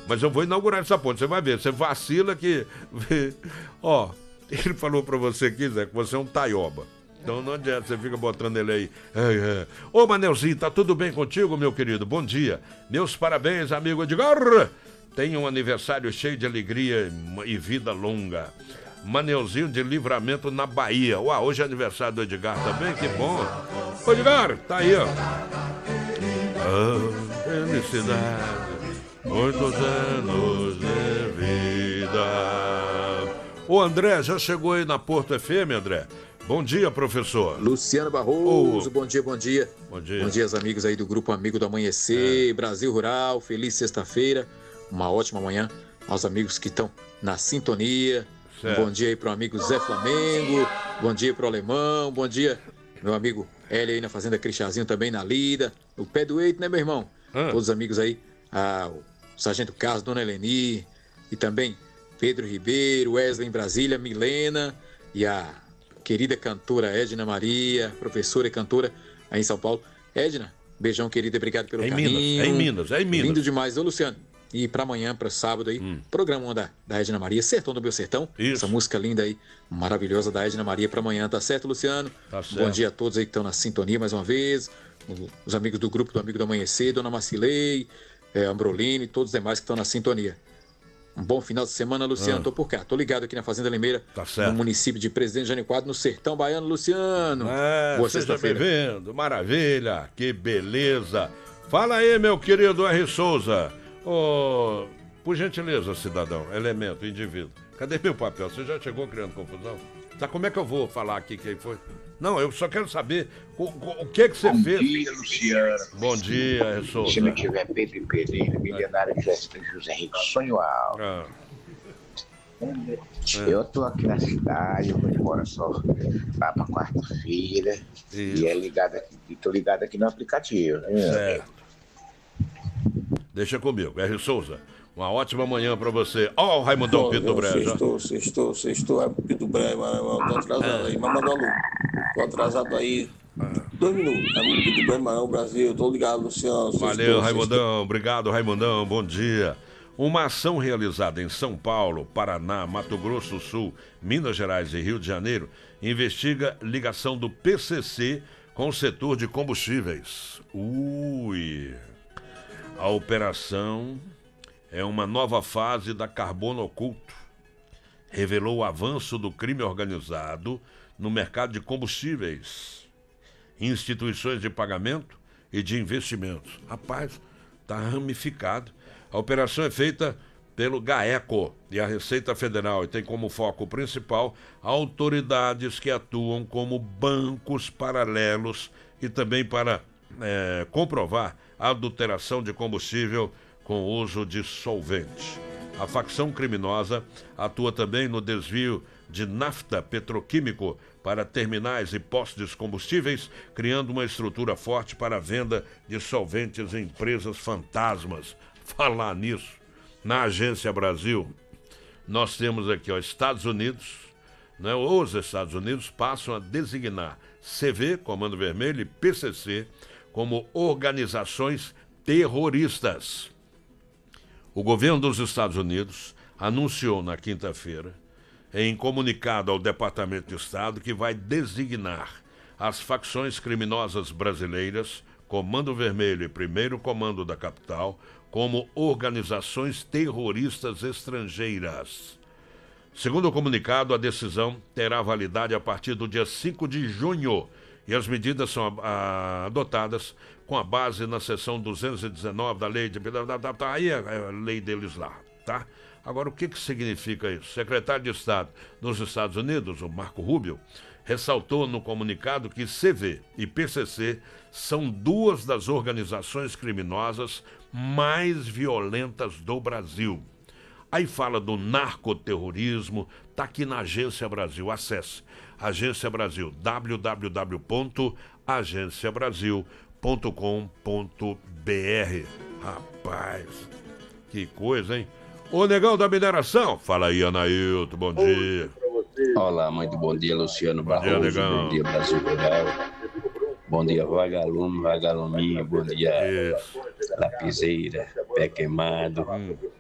Mas eu vou inaugurar essa ponte, você vai ver, você vacila que... Ó, ele falou pra você aqui, Zé, que você é um taioba. Então não adianta, você fica botando ele aí. Ô, Manelzinho, tá tudo bem contigo, meu querido? Bom dia. Meus parabéns, amigo Edgar. Tenha um aniversário cheio de alegria e vida longa. Manelzinho de Livramento, na Bahia. Uau, hoje é aniversário do Edgar também, que bom. Ô, Edgar, tá aí, ó. Felicidade, muitos anos de vida. Ô, André, já chegou aí na Porto FM, André? Bom dia, professor. Luciano Barroso, bom dia, bom dia. Bom dia. Bom dia, amigos aí do Grupo Amigo do Amanhecer, Brasil Rural, feliz sexta-feira, uma ótima manhã aos amigos que estão na sintonia. Certo. Bom dia aí pro amigo Zé Flamengo, bom dia pro Alemão, bom dia meu amigo Hélio aí na Fazenda Crixazinho também na lida, o Pé do Eito, né, meu irmão? Todos os amigos aí, o Sargento Carlos, Dona Eleni e também Pedro Ribeiro, Wesley em Brasília, Milena e a querida cantora Edna Maria, professora e cantora aí em São Paulo. Edna, beijão, querida, obrigado pelo carinho. É em Minas. Lindo demais, ô Luciano. E para amanhã, para sábado aí, programa da Edna Maria, Sertão do Meu Sertão. Isso. Essa música linda aí, maravilhosa da Edna Maria para amanhã, tá certo, Luciano? Tá certo. Bom dia a todos aí que estão na sintonia mais uma vez. Os amigos do grupo do Amigo do Amanhecer, Dona Marcilei, Ambrolini, todos os demais que estão na sintonia. Um bom final de semana, Luciano. Tô por cá, tô ligado aqui na Fazenda Limeira, Tá certo. no município de Presidente Jânio Quadro, no Sertão Baiano, Luciano. Boa Seja sexta-feira. bem-vindo, maravilha, que beleza. Fala aí, meu querido R. Souza. Ô, por gentileza, cidadão, elemento, indivíduo. Cadê meu papel? Você já chegou criando confusão? Tá, como é que eu vou falar aqui quem foi? Não, eu só quero saber o que você fez. Bom dia, Luciano. Bom dia, R. Souza. Se não tiver Pedro Pereira, milionário José Rico, sonho alto. Eu tô aqui na cidade, eu vou embora só lá pra quarta-feira. E tô ligado aqui no aplicativo. Certo. Deixa comigo, R. Souza. Uma ótima manhã pra você. Ó, o Raimundão Pinto do Brejo. Sextou, é Pinto do Brejo, tô atrasado aí, mas manda alô. Tô atrasado aí, 2 minutos. É Pinto do Brejo, Maranhão, Brasil, tô ligado, Luciano. Valeu, Raimundão. Obrigado, Raimundão. Bom dia. Uma ação realizada em São Paulo, Paraná, Mato Grosso do Sul, Minas Gerais e Rio de Janeiro investiga ligação do PCC com o setor de combustíveis. A operação é uma nova fase da Carbono Oculto. Revelou o avanço do crime organizado no mercado de combustíveis, instituições de pagamento e de investimentos. Rapaz, está ramificado. A operação é feita pelo GAECO e a Receita Federal e tem como foco principal autoridades que atuam como bancos paralelos e também para comprovar a adulteração de combustível com uso de solvente. A facção criminosa atua também no desvio de nafta petroquímico para terminais e postos de combustíveis, criando uma estrutura forte para a venda de solventes em empresas fantasmas. Falar nisso, na Agência Brasil, nós temos aqui, Estados Unidos, né? Os Estados Unidos passam a designar CV, Comando Vermelho, e PCC como organizações terroristas. O governo dos Estados Unidos anunciou na quinta-feira, em comunicado ao Departamento de Estado, que vai designar as facções criminosas brasileiras, Comando Vermelho e Primeiro Comando da Capital, como organizações terroristas estrangeiras. Segundo o comunicado, a decisão terá validade a partir do dia 5 de junho e as medidas são adotadas com a base na seção 219 da lei de... Aí é a lei deles lá, tá? Agora, o que significa isso? O secretário de Estado dos Estados Unidos, o Marco Rubio, ressaltou no comunicado que CV e PCC são duas das organizações criminosas mais violentas do Brasil. Aí fala do narcoterrorismo, tá aqui na Agência Brasil, acesse Agência Brasil, www.agenciabrasil.com.br. Rapaz, que coisa, hein? Ô, negão da mineração, fala aí, Anailton, bom dia. Olá, muito bom dia, Luciano Barroso, negão. bom dia, Brasil Rural, bom dia, vagalume, vagaluminho, bom dia, lapiseira, pé queimado,